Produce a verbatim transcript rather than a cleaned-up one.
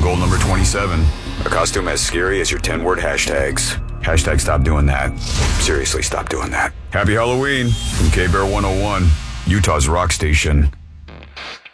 Goal number twenty-seven. A costume as scary as your ten-word hashtags. Hashtag stop doing that. Seriously, stop doing that. Happy Halloween from K-Bear one oh one, Utah's rock station.